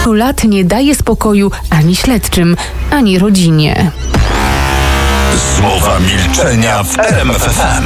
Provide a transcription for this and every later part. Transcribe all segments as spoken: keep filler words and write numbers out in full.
lat nie daje spokoju ani śledczym, ani rodzinie. Słowa milczenia w R M F F M.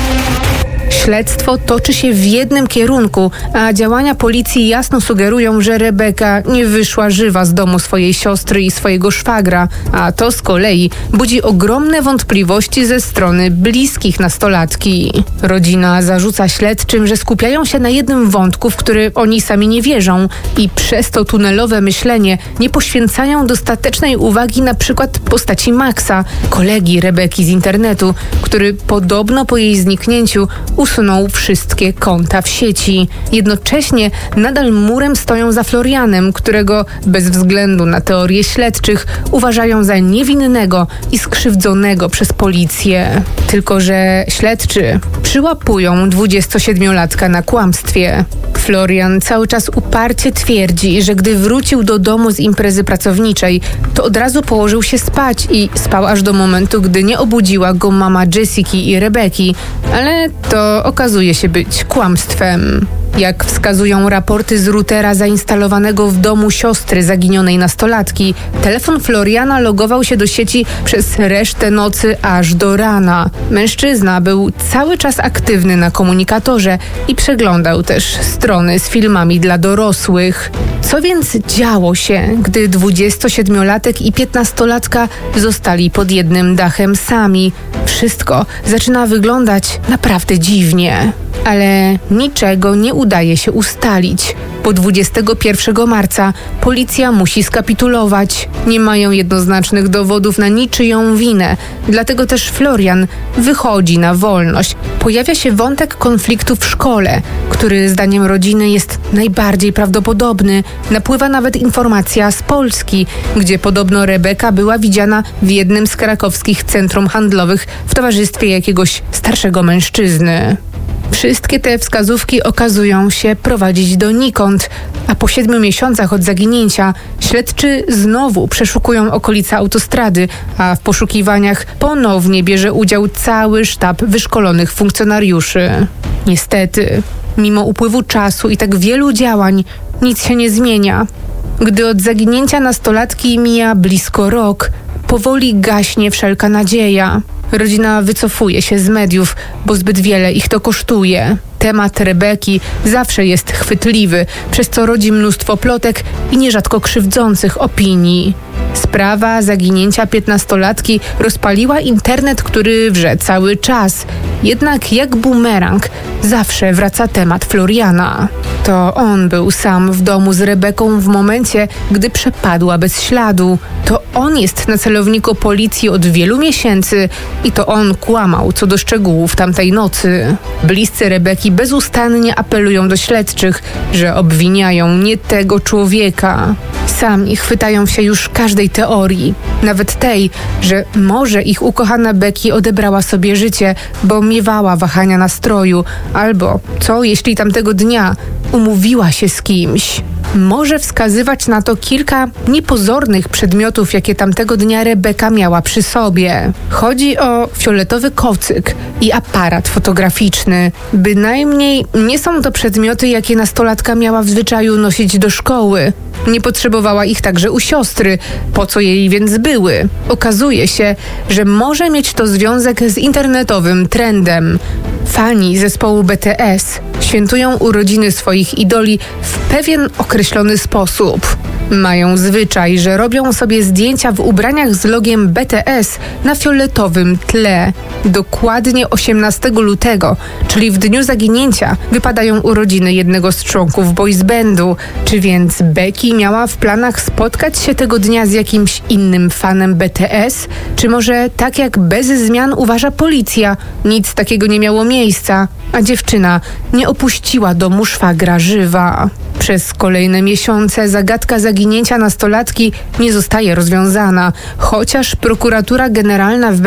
Śledztwo toczy się w jednym kierunku, a działania policji jasno sugerują, że Rebeka nie wyszła żywa z domu swojej siostry i swojego szwagra, a to z kolei budzi ogromne wątpliwości ze strony bliskich nastolatki. Rodzina zarzuca śledczym, że skupiają się na jednym wątku, w który oni sami nie wierzą i przez to tunelowe myślenie nie poświęcają dostatecznej uwagi na przykład postaci Maxa, kolegi Rebeki z internetu, który podobno po jej zniknięciu usunął wszystkie konta w sieci. Jednocześnie nadal murem stoją za Florianem, którego bez względu na teorie śledczych uważają za niewinnego i skrzywdzonego przez policję. Tylko że śledczy przyłapują dwudziestosiedmiolatka na kłamstwie. Florian cały czas uparcie twierdzi, że gdy wrócił do domu z imprezy pracowniczej, to od razu położył się spać i spał aż do momentu, gdy nie obudziła go mama Jessiki i Rebeki, ale to okazuje się być kłamstwem. Jak wskazują raporty z routera zainstalowanego w domu siostry zaginionej nastolatki, telefon Floriana logował się do sieci przez resztę nocy aż do rana. Mężczyzna był cały czas aktywny na komunikatorze i przeglądał też strony z filmami dla dorosłych. Co więc działo się, gdy dwudziestosiedmiolatek i piętnastolatka zostali pod jednym dachem sami? Wszystko zaczyna wyglądać naprawdę dziwnie. Ale niczego nie udaje się ustalić. Po dwudziestego pierwszego marca policja musi skapitulować. Nie mają jednoznacznych dowodów na niczyją winę, dlatego też Florian wychodzi na wolność. Pojawia się wątek konfliktu w szkole, który zdaniem rodziny jest najbardziej prawdopodobny. Napływa nawet informacja z Polski, gdzie podobno Rebeka była widziana w jednym z krakowskich centrum handlowych w towarzystwie jakiegoś starszego mężczyzny. Wszystkie te wskazówki okazują się prowadzić donikąd, a po siedmiu miesiącach od zaginięcia śledczy znowu przeszukują okolice autostrady, a w poszukiwaniach ponownie bierze udział cały sztab wyszkolonych funkcjonariuszy. Niestety, mimo upływu czasu i tak wielu działań, nic się nie zmienia. Gdy od zaginięcia nastolatki mija blisko rok, powoli gaśnie wszelka nadzieja. Rodzina wycofuje się z mediów, bo zbyt wiele ich to kosztuje. Temat Rebeki zawsze jest chwytliwy, przez co rodzi mnóstwo plotek i nierzadko krzywdzących opinii. Sprawa zaginięcia piętnastolatki rozpaliła internet, który wrze cały czas. Jednak jak bumerang zawsze wraca temat Floriana. To on był sam w domu z Rebeką w momencie, gdy przepadła bez śladu. To on jest na celowniku policji od wielu miesięcy i to on kłamał co do szczegółów tamtej nocy. Bliscy Rebeki bezustannie apelują do śledczych, że obwiniają nie tego człowieka. Sami chwytają się już każdej teorii, nawet tej, że może ich ukochana Becky odebrała sobie życie, bo miewała wahania nastroju, albo co jeśli tamtego dnia umówiła się z kimś. Może wskazywać na to kilka niepozornych przedmiotów, jakie tamtego dnia Rebeka miała przy sobie. Chodzi o fioletowy kocyk i aparat fotograficzny. Bynajmniej nie są to przedmioty, jakie nastolatka miała w zwyczaju nosić do szkoły. Nie potrzebowała ich także u siostry. Po co jej więc były? Okazuje się, że może mieć to związek z internetowym trendem. Fani zespołu B T S świętują urodziny swoich idoli w pewien określony sposób. Mają zwyczaj, że robią sobie zdjęcia w ubraniach z logiem B T S na fioletowym tle. Dokładnie osiemnastego lutego, czyli w dniu zaginięcia, wypadają urodziny jednego z członków boys bandu. Czy więc Becky miała w planach spotkać się tego dnia z jakimś innym fanem B T S? Czy może tak jak bez zmian uważa policja, nic takiego nie miało miejsca, a dziewczyna nie opuściła domu szwagra żywa? Przez kolejne miesiące zagadka zaginięcia nastolatki nie zostaje rozwiązana, chociaż prokuratura generalna w